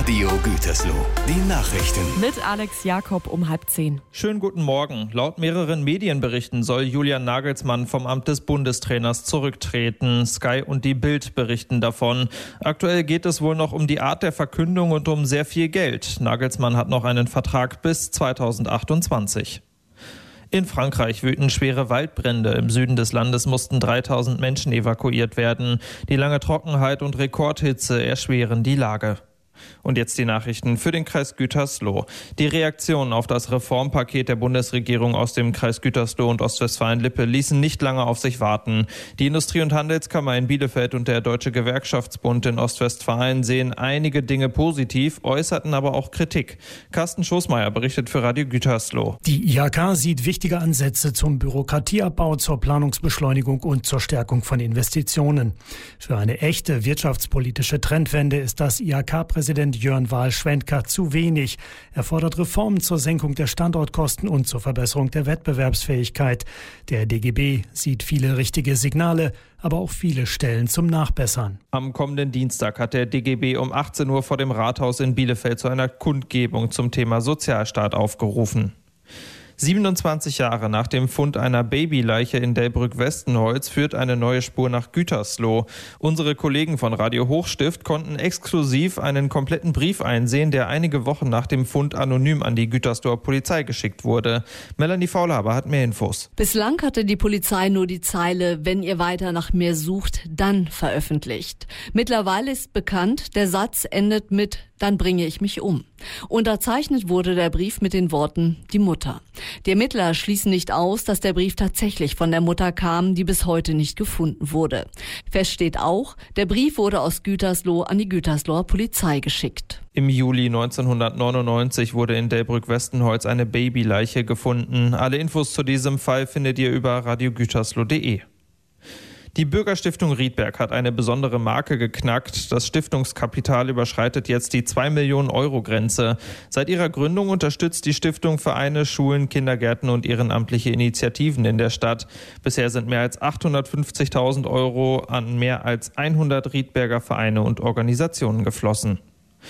Radio Gütersloh. Die Nachrichten. Mit Alex Jakob um 9:30. Schönen guten Morgen. Laut mehreren Medienberichten soll Julian Nagelsmann vom Amt des Bundestrainers zurücktreten. Sky und die Bild berichten davon. Aktuell geht es wohl noch um die Art der Verkündung und um sehr viel Geld. Nagelsmann hat noch einen Vertrag bis 2028. In Frankreich wüten schwere Waldbrände. Im Süden des Landes mussten 3000 Menschen evakuiert werden. Die lange Trockenheit und Rekordhitze erschweren die Lage. Und jetzt die Nachrichten für den Kreis Gütersloh. Die Reaktionen auf das Reformpaket der Bundesregierung aus dem Kreis Gütersloh und Ostwestfalen-Lippe ließen nicht lange auf sich warten. Die Industrie- und Handelskammer in Bielefeld und der Deutsche Gewerkschaftsbund in Ostwestfalen sehen einige Dinge positiv, äußerten aber auch Kritik. Carsten Schoßmeier berichtet für Radio Gütersloh. Die IHK sieht wichtige Ansätze zum Bürokratieabbau, zur Planungsbeschleunigung und zur Stärkung von Investitionen. Für eine echte wirtschaftspolitische Trendwende ist das IHK-Präsident Jörn Wahl-Schwendker zu wenig. Er fordert Reformen zur Senkung der Standortkosten und zur Verbesserung der Wettbewerbsfähigkeit. Der DGB sieht viele richtige Signale, aber auch viele Stellen zum Nachbessern. Am kommenden Dienstag hat der DGB um 18 Uhr vor dem Rathaus in Bielefeld zu einer Kundgebung zum Thema Sozialstaat aufgerufen. 27 Jahre nach dem Fund einer Babyleiche in Delbrück-Westenholz führt eine neue Spur nach Gütersloh. Unsere Kollegen von Radio Hochstift konnten exklusiv einen kompletten Brief einsehen, der einige Wochen nach dem Fund anonym an die Gütersloher Polizei geschickt wurde. Melanie Faulhaber hat mehr Infos. Bislang hatte die Polizei nur die Zeile, wenn ihr weiter nach mir sucht, dann veröffentlicht. Mittlerweile ist bekannt, der Satz endet mit dann bringe ich mich um. Unterzeichnet wurde der Brief mit den Worten, die Mutter. Die Ermittler schließen nicht aus, dass der Brief tatsächlich von der Mutter kam, die bis heute nicht gefunden wurde. Fest steht auch, der Brief wurde aus Gütersloh an die Gütersloher Polizei geschickt. Im Juli 1999 wurde in Delbrück-Westenholz eine Babyleiche gefunden. Alle Infos zu diesem Fall findet ihr über radiogütersloh.de. Die Bürgerstiftung Riedberg hat eine besondere Marke geknackt. Das Stiftungskapital überschreitet jetzt die 2 Millionen Euro Grenze. Seit ihrer Gründung unterstützt die Stiftung Vereine, Schulen, Kindergärten und ehrenamtliche Initiativen in der Stadt. Bisher sind mehr als 850.000 Euro an mehr als 100 Riedberger Vereine und Organisationen geflossen.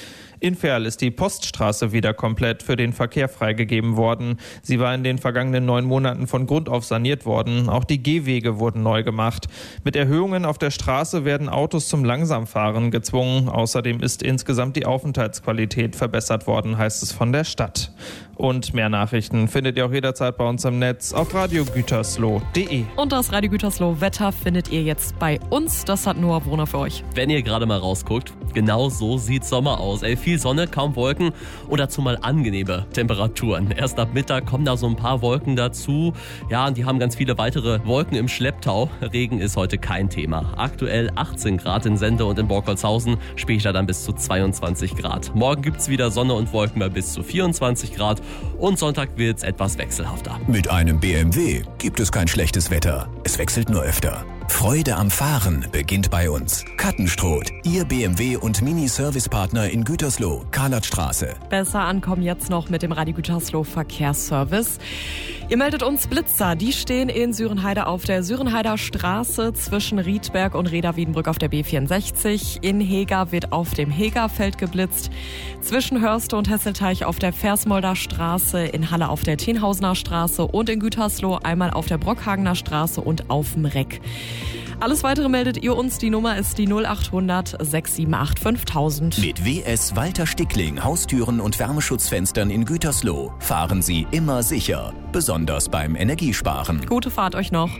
In Verl ist die Poststraße wieder komplett für den Verkehr freigegeben worden. Sie war in den vergangenen 9 Monaten von Grund auf saniert worden. Auch die Gehwege wurden neu gemacht. Mit Erhöhungen auf der Straße werden Autos zum Langsamfahren gezwungen. Außerdem ist insgesamt die Aufenthaltsqualität verbessert worden, heißt es von der Stadt. Und mehr Nachrichten findet ihr auch jederzeit bei uns im Netz auf radiogütersloh.de. Und das Radio Gütersloh Wetter findet ihr jetzt bei uns. Das hat Noah Brunner für euch. Wenn ihr gerade mal rausguckt, genau so sieht Sommer aus. Viel Sonne, kaum Wolken und dazu mal angenehme Temperaturen. Erst ab Mittag kommen da so ein paar Wolken dazu. Ja, und die haben ganz viele weitere Wolken im Schlepptau. Regen ist heute kein Thema. Aktuell 18 Grad in Sende und in Borkholzhausen, später dann bis zu 22 Grad. Morgen gibt's wieder Sonne und Wolken bei bis zu 24 Grad und Sonntag wird's etwas wechselhafter. Mit einem BMW gibt es kein schlechtes Wetter. Es wechselt nur öfter. Freude am Fahren beginnt bei uns. Kattenstroth, Ihr BMW- und Mini-Service-Partner in Gütersloh, Karlatstraße. Besser ankommen jetzt noch mit dem Radio Gütersloh Verkehrsservice. Ihr meldet uns Blitzer. Die stehen in Sürenheide auf der Sürenheider Straße zwischen Riedberg und Reda-Wiedenbrück auf der B64. In Hega wird auf dem Hegerfeld geblitzt. Zwischen Hörste und Hesselteich auf der Versmolder Straße, in Halle auf der Tenhausener Straße und in Gütersloh einmal auf der Brockhagener Straße und auf dem Reck. Alles Weitere meldet ihr uns. Die Nummer ist die 0800 678 5000. Mit WS Walter Stickling Haustüren und Wärmeschutzfenstern in Gütersloh fahren Sie immer sicher, besonders beim Energiesparen. Gute Fahrt euch noch.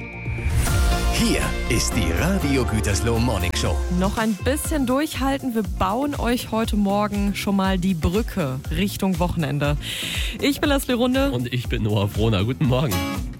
Hier ist die Radio Gütersloh Morning Show. Noch ein bisschen durchhalten. Wir bauen euch heute Morgen schon mal die Brücke Richtung Wochenende. Ich bin Leslie Runde. Und ich bin Noah Brunner. Guten Morgen.